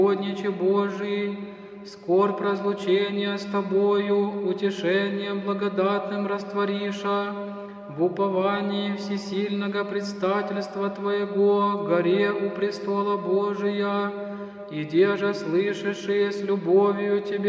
Угодниче Божий, скорбь разлучения с Тобою, утешением благодатным раствориша, в уповании всесильного предстательства Твоего, горе у престола Божия, и держа слышишь с любовью Тебе